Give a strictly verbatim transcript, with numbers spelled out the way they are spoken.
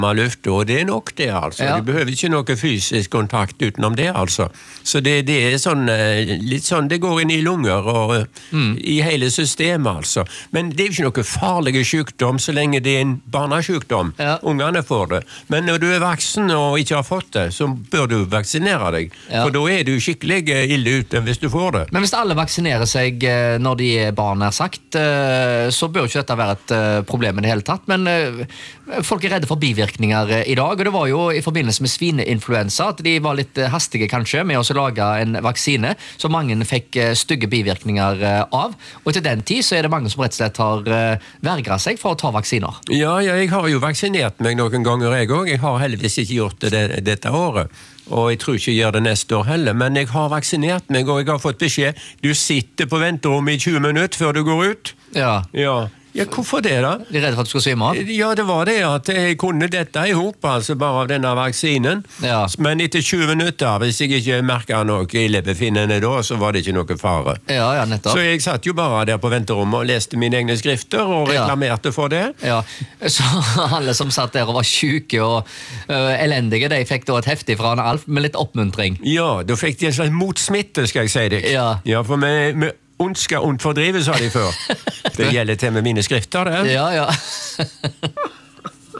luft, og det er nok det, altså. Ja. Du behøver ikke noe fysisk kontakt utenom det, altså. Så det, det er sånn, litt sånn, det går inn i lunger og mm. i hele systemet, altså. Men det er jo ikke noe farlig sykdom så lenge det er en barnesykdom. Ja. Ungene får det. Men når du er voksen og ikke har fått det, så bør du vaksinere deg. Ja. For da er du skikkelig ille ute hvis du får det. Men hvis alle vaksinerer seg når de er barn, er sagt, så bør ikke dette være et problem i det hele tatt. Men folk er redde for bivirkninger i dag, og det var jo i forbindelse med svineinfluensa at de var litt hastige kanskje med å lage en vaksine, så mange fikk stygge bivirkninger av. Og til den tid så er det mange som rett og slett har vergret seg for å ta vaksiner. Ja, ja, jeg har jo vaksinert meg noen ganger jeg også. Jeg har heldigvis ikke gjort det, det dette året. Og jeg tror ikke jeg gjør det neste år heller, men jeg har vaksinert meg, og jeg har fått beskjed. Du sitter på venterommet i tjue minutter før du går ut. Ja. Ja. Ja, hvorfor det da? De er redde for at du skal svime av? Ja, det var det at jeg kunne dette i hop, altså bare av denne vaksinen. Ja. Men etter tjue minutter, hvis jeg ikke merket noe illebefinnende da, så var det ikke noe fare. Ja, ja, nettopp. Så jeg satt jo bare der på venterommet og leste mine egne skrifter og reklamerte for det. Ja, så alle som satt der og var syke og uh, elendige, de fikk da et heftig fra Alf med litt oppmuntring. Ja, da fikk de en slags motsmitte, skal jeg si deg. Ja. Ja, for med, med ondska ondt fordrive, sa de før. Det gjelder til med mine skrifter, det. Ja, ja.